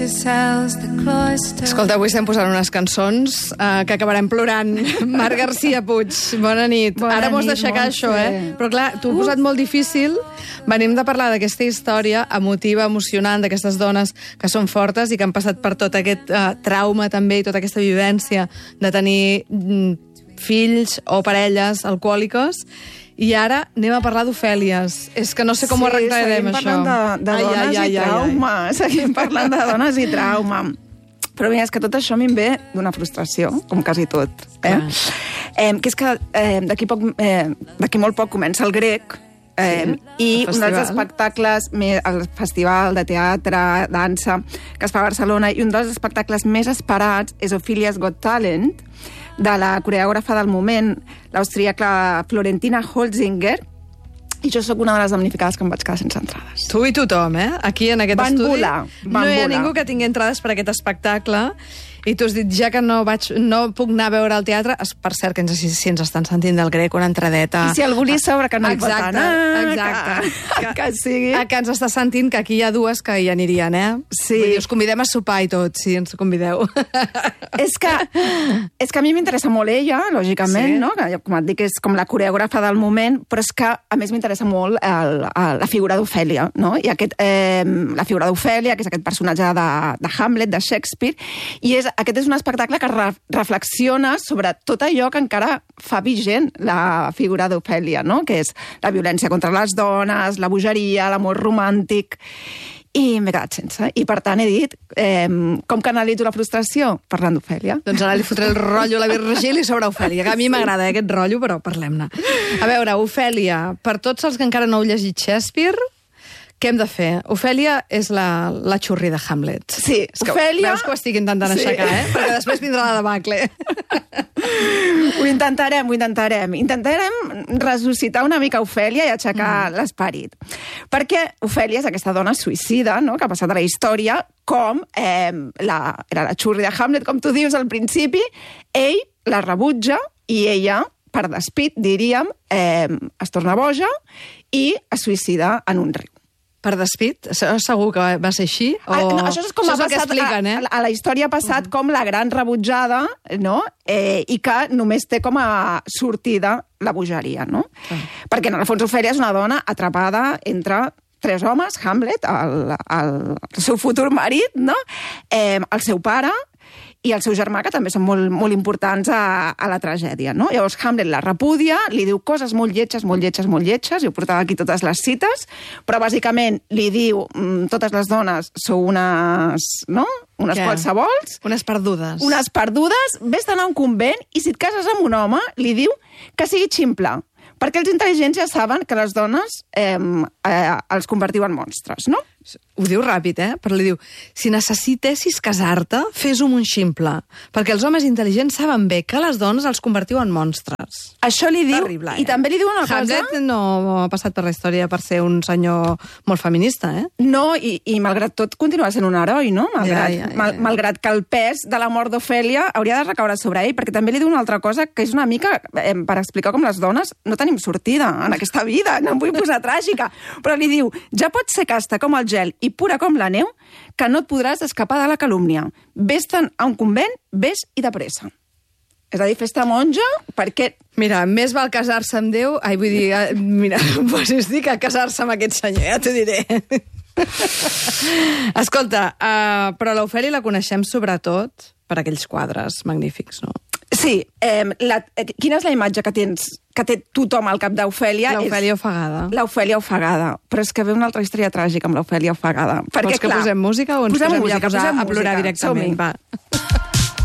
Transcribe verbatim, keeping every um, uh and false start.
Escolta, avui estem posant unes cançons uh, que acabarem plorant. Marc Garcia Puig, bona nit. Bona Ara m'ho has nit, d'aixecar, Montse. això, eh? Però clar, t'ho he posat molt difícil. Venim de parlar d'aquesta història emotiva, emocionant, d'aquestes dones que són fortes i que han passat per tot aquest uh, trauma també i tota aquesta vivència de tenir mm, fills o parelles alcohòliques. I ara anem a parlar d'Ofèlies. És que no sé com sí, ho arreglarem, això. Sí, seguim parlant de, de ai, dones ai, ai, i trauma. Ai, ai. Seguim parlant de dones i trauma. Però mira, és que tot això a mi em ve d'una frustració, com quasi tot. Eh? Eh, que és que eh, d'aquí eh, d'aquí molt poc comença el grec, Eh, sí, i un dels espectacles, el festival de teatre, dansa, que es fa a Barcelona, i un dels espectacles més esperats és Ophelia's Got Talent, de la coreògrafa del moment, l'austríaca Florentina Holzinger, i jo sóc una de les damnificades que em vaig quedar sense entrades. Tu i tothom, eh? Aquí, en aquest van estudi, volar, van no hi ha volar. ningú que tingui entrades per aquest espectacle. I tu has dit, ja que no, vaig, no puc anar a veure el teatre, per cert, que ens, si, si ens estan sentint del grec, una entradeta... I si algú li sobra que no hi pot exacte, anar... exacte. Que, que, que sigui... Que ens està sentint, que aquí hi ha dues que hi anirien, eh? Sí. Vull dir, us convidem a sopar i tot, si ens convideu. És que, és que a mi m'interessa molt ella, lògicament, sí. No? Que, com et dic, és com la coreògrafa del moment, però és que, a més, m'interessa molt el, el, la figura d'Ofèlia, no? I aquest, eh, la figura d'Ofèlia, que és aquest personatge de, de Hamlet, de Shakespeare, i és, aquest és un espectacle que re, reflexiona sobre tot allò que encara fa vigent la figura d'Ofèlia, no? Que és la violència contra les dones, la bogeria, l'amor romàntic... I m'he quedat sense. I, per tant, he dit, eh, com canalitzo la frustració? Parlant d'Ofèlia. Doncs ara li fotré el rotllo a la Virgili sobre Ofèlia, que a mi m'agrada eh, aquest rotllo, però parlem-ne. A veure, Ofèlia, per tots els que encara no heu llegit Shakespeare, què hem de fer? Ofèlia és la, la xurri de Hamlet. Sí, és que Ofèlia... Veus que ho estic intentant sí. aixecar, eh? Perquè després vindrà la debacle. Ho intentarem, ho intentarem. Intentarem ressuscitar una mica Ofèlia i aixecar mm. l'esperit. Perquè Ofèlia és aquesta dona suïcida, no?, que ha passat a la història com eh, la, era la xurri de Hamlet, com tu dius al principi, ell la rebutja i ella, per despit, diríem, eh, es torna boja i es suïcida en un riu. Per despit? Segur que va ser així? O... Ah, no, això és com això ha és passat expliquen, eh? a, a la història ha passat uh-huh. com la gran rebutjada, no? Eh, i que només té com a sortida la bogeria, no? Uh-huh. Perquè en el fons Ofèlia és una dona atrapada entre tres homes, Hamlet, el, el, el seu futur marit, no? Eh, el seu pare i el seu germà, que també són molt, molt importants a, a la tragèdia, no? Llavors Hamlet la repudia, li diu coses molt lletges, molt lletges, molt lletges, i ho portava aquí totes les cites, però bàsicament li diu mmm, totes les dones sou unes, no? Unes Què? qualsevols. Unes perdudes. Unes perdudes, vés-te'n a un convent, i si et cases amb un home, li diu que sigui ximple, perquè els intel·ligents ja saben que les dones eh, eh, els convertiu en monstres, no? Ho diu ràpid, eh? Però li diu, si necessitessis casar-te, fes-ho amb un ximple, perquè els homes intel·ligents saben bé que les dones els convertiu en monstres. Això li diu, terrible, eh? I també li diu una Hamlet cosa... no ha passat per la història per ser un senyor molt feminista, eh? No, i, i malgrat tot continua sent un heroi, no? Malgrat, ja, ja, ja. Mal, malgrat que el pes de la mort d'Ofèlia hauria de recaure sobre ell, perquè també li diu una altra cosa que és una mica eh, per explicar com les dones no tenim sortida en aquesta vida, no em vull posar tràgica, però li diu, ja pots ser casta com el gel i pura com la neu, que no et podràs escapar de la calúmnia. Vés-te'n a un convent, vés i de pressa. És a dir, fes-te monja, perquè... Mira, més val casar-se amb Déu... Ai, vull dir, eh, mira, pues estic a casar-se amb aquest senyor, ja t'ho diré. Escolta, uh, però l'Ofèlia la coneixem sobretot per aquells quadres magnífics, no? Sí, eh, la, eh, quina és la imatge que tens, que té tothom al cap d'Ofèlia? L'Ofèlia ofegada. L'Ofèlia ofegada. Però és que ve una altra història tràgica amb l'Ofèlia ofegada. Perquè, Vols que clar, posem música o ens posem, música, ja a, posar, posem a plorar música. directament? Som-hi. Va.